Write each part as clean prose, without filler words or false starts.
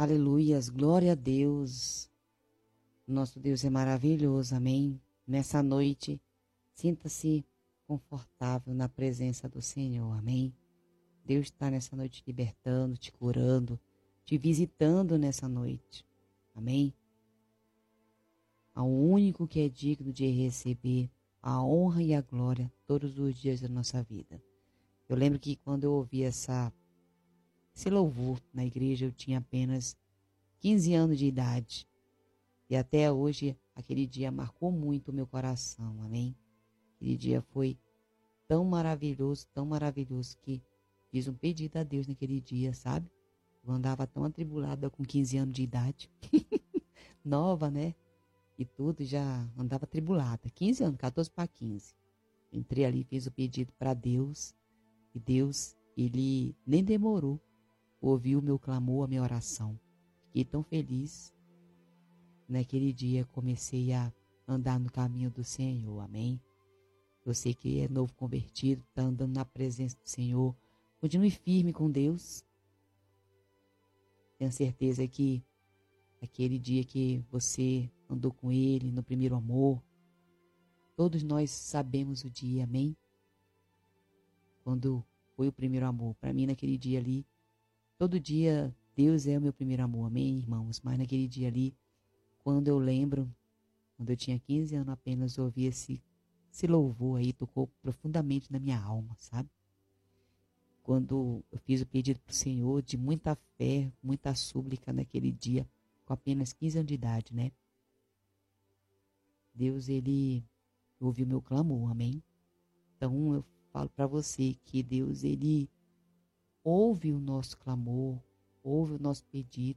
Aleluias, glória a Deus. Nosso Deus é maravilhoso, amém? Nessa noite, sinta-se confortável na presença do Senhor, amém? Deus está nessa noite te libertando, te curando, te visitando nessa noite, amém? Ao único que é digno de receber a honra e a glória todos os dias da nossa vida. Eu lembro que quando eu ouvi esse louvor na igreja, eu tinha apenas 15 anos de idade. E até hoje, aquele dia marcou muito o meu coração, amém? Aquele dia foi tão maravilhoso que fiz um pedido a Deus naquele dia, sabe? Eu andava tão atribulada com 15 anos de idade. Nova, né? E tudo, já andava atribulada. 15 anos, 14 para 15. Entrei ali, fiz o pedido para Deus. E Deus, Ele nem demorou. Ouviu o meu clamor, a minha oração. Fiquei tão feliz. Naquele dia comecei a andar no caminho do Senhor, amém? Você que é novo convertido, está andando na presença do Senhor, continue firme com Deus. Tenho certeza que aquele dia que você andou com Ele no primeiro amor, todos nós sabemos o dia, amém? Quando foi o primeiro amor, para mim naquele dia ali, todo dia Deus é o meu primeiro amor, amém, irmãos? Mas naquele dia ali, quando eu lembro, quando eu tinha 15 anos apenas, eu ouvi esse louvor aí, tocou profundamente na minha alma, sabe? Quando eu fiz o pedido para o Senhor, de muita fé, muita súplica naquele dia, com apenas 15 anos de idade, né? Deus, Ele ouviu meu clamor, amém? Então eu falo para você que Deus, Ele ouve o nosso clamor, ouve o nosso pedido,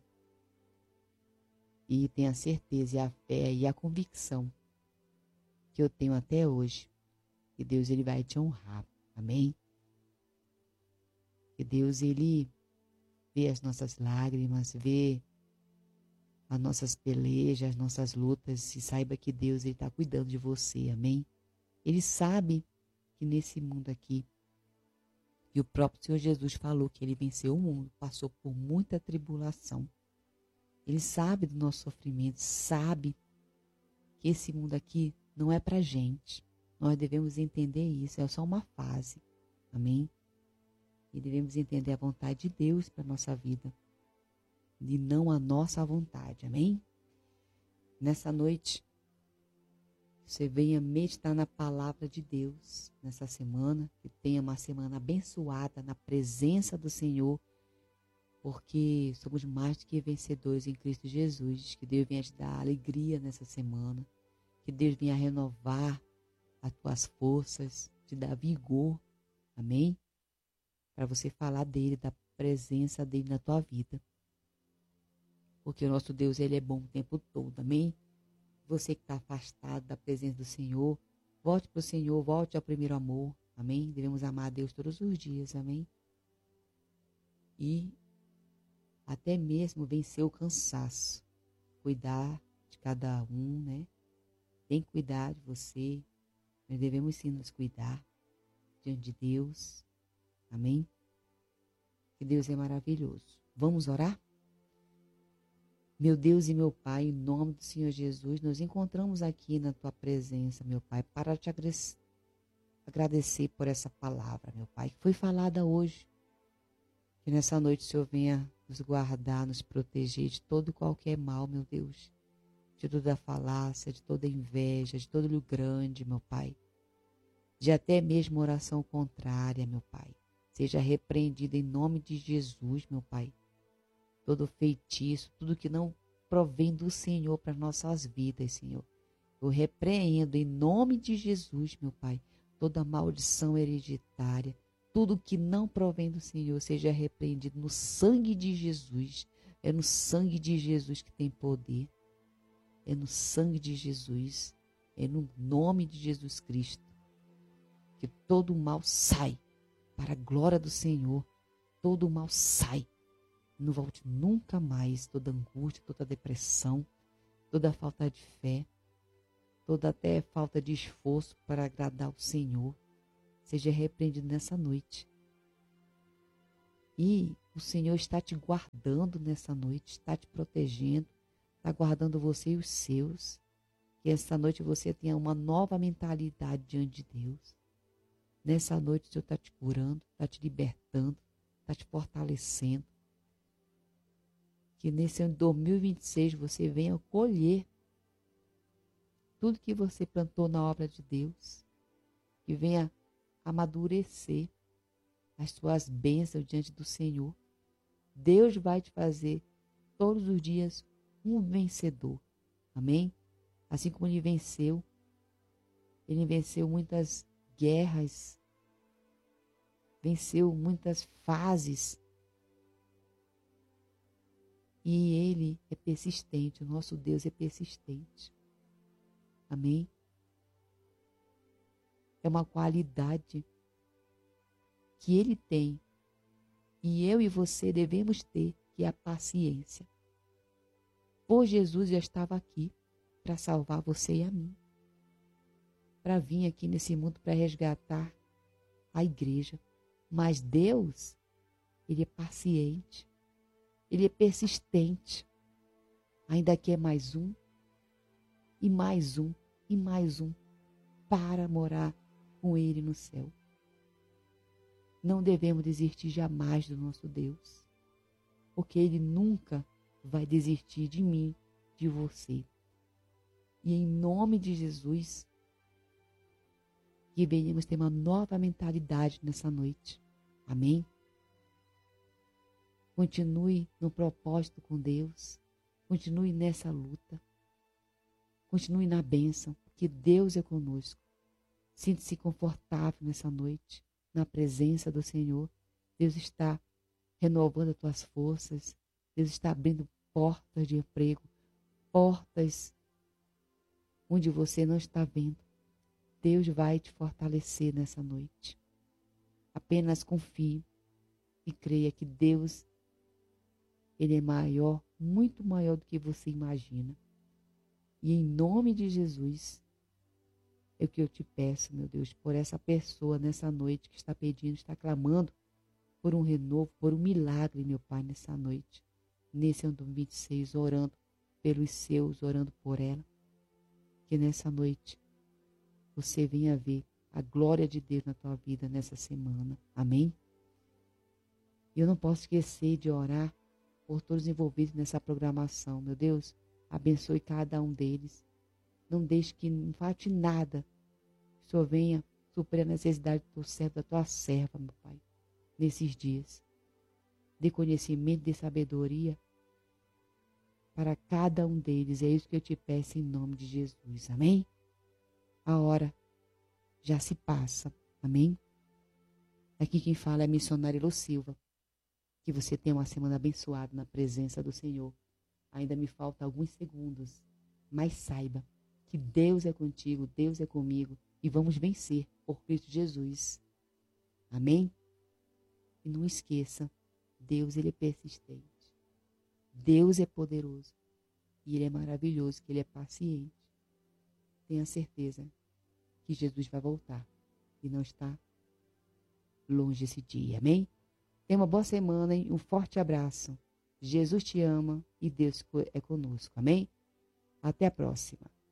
e tenha certeza, e a fé e a convicção que eu tenho até hoje, que Deus, Ele vai te honrar, amém? Que Deus, Ele vê as nossas lágrimas, vê as nossas pelejas, as nossas lutas, e saiba que Deus, Ele está cuidando de você, amém? Ele sabe que nesse mundo aqui, e o próprio Senhor Jesus falou que Ele venceu o mundo, passou por muita tribulação. Ele sabe do nosso sofrimento, sabe que esse mundo aqui não é para gente. Nós devemos entender isso, é só uma fase, amém? E devemos entender a vontade de Deus para a nossa vida, e não a nossa vontade, amém? Nessa noite, você venha meditar na palavra de Deus nessa semana, que tenha uma semana abençoada na presença do Senhor, porque somos mais do que vencedores em Cristo Jesus. Que Deus venha te dar alegria nessa semana, que Deus venha renovar as tuas forças, te dar vigor, amém? Para você falar dele, da presença dele na tua vida. Porque o nosso Deus, Ele é bom o tempo todo, amém? Você que está afastado da presença do Senhor, volte para o Senhor, volte ao primeiro amor, amém? Devemos amar a Deus todos os dias, amém? E até mesmo vencer o cansaço, cuidar de cada um, né? Tem que cuidar de você, nós devemos sim nos cuidar diante de Deus, amém? Que Deus é maravilhoso. Vamos orar? Meu Deus e meu Pai, em nome do Senhor Jesus, nos encontramos aqui na Tua presença, meu Pai, para te agradecer por essa palavra, meu Pai, que foi falada hoje. Que nessa noite o Senhor venha nos guardar, nos proteger de todo e qualquer mal, meu Deus. De toda falácia, de toda inveja, de todo olho grande, meu Pai. De até mesmo oração contrária, meu Pai. Seja repreendido em nome de Jesus, meu Pai. Todo feitiço, tudo que não provém do Senhor para nossas vidas, Senhor. Eu repreendo em nome de Jesus, meu Pai, toda maldição hereditária, tudo que não provém do Senhor seja repreendido no sangue de Jesus. É no sangue de Jesus que tem poder. É no sangue de Jesus. É no nome de Jesus Cristo que todo o mal sai para a glória do Senhor. Todo o mal sai. Não volte nunca mais toda angústia, toda depressão, toda falta de fé, toda até falta de esforço para agradar o Senhor, seja repreendido nessa noite. E O Senhor está te guardando nessa noite, está te protegendo, está guardando você e os seus. Que essa noite você tenha uma nova mentalidade diante de Deus. Nessa noite o Senhor está te curando, está te libertando, está te fortalecendo. Que nesse ano de 2026 você venha colher tudo que você plantou na obra de Deus. Que venha amadurecer as suas bênçãos diante do Senhor. Deus vai te fazer todos os dias um vencedor. Amém? Assim como ele venceu muitas guerras, venceu muitas fases. E ele é persistente, o nosso Deus é persistente. Amém? É uma qualidade que ele tem e eu e você devemos ter, que é a paciência. Por Jesus já estava aqui para salvar você e a mim. Para vir aqui nesse mundo para resgatar a igreja. Mas Deus, ele é paciente. Ele é persistente. Ainda quer mais um, e mais um, e mais um, para morar com ele no céu. Não devemos desistir jamais do nosso Deus, porque ele nunca vai desistir de mim, de você. E em nome de Jesus, que venhamos ter uma nova mentalidade nessa noite. Amém? Continue no propósito com Deus. Continue nessa luta. Continue na bênção, porque Deus é conosco. Sinta-se confortável nessa noite, na presença do Senhor. Deus está renovando as tuas forças. Deus está abrindo portas de emprego, portas onde você não está vendo. Deus vai te fortalecer nessa noite. Apenas confie e creia que Deus, ele é maior, muito maior do que você imagina. E em nome de Jesus, é o que eu te peço, meu Deus, por essa pessoa nessa noite que está pedindo, está clamando por um renovo, por um milagre, meu Pai, nessa noite. Nesse ano 2026, orando pelos seus, orando por ela. Que nessa noite você venha ver a glória de Deus na tua vida nessa semana. Amém? E eu não posso esquecer de orar por todos envolvidos nessa programação. Meu Deus, abençoe cada um deles. Não deixe que não falte nada. Que o Senhor venha suprir a necessidade do teu servo, da tua serva, meu Pai, nesses dias. Dê conhecimento, dê sabedoria para cada um deles. É isso que eu te peço em nome de Jesus. Amém? A hora já se passa. Amém? Aqui quem fala é a missionária Elo Silva. Que você tenha uma semana abençoada na presença do Senhor. Ainda me faltam alguns segundos, mas saiba que Deus é contigo, Deus é comigo e vamos vencer por Cristo Jesus. Amém? E não esqueça, Deus, ele é persistente. Deus é poderoso e ele é maravilhoso, que ele é paciente. Tenha certeza que Jesus vai voltar e não está longe esse dia. Amém? Tenha uma boa semana e um forte abraço. Jesus te ama e Deus é conosco. Amém? Até a próxima.